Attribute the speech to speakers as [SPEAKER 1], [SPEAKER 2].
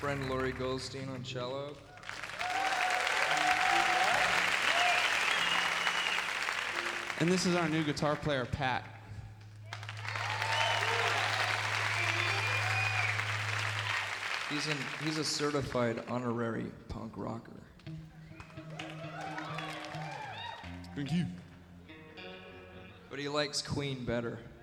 [SPEAKER 1] friend Laurie Goldstein on cello.
[SPEAKER 2] And this is our new guitar player, Pat.
[SPEAKER 1] He's a certified honorary punk rocker.
[SPEAKER 2] Thank you.
[SPEAKER 1] But he likes Queen better.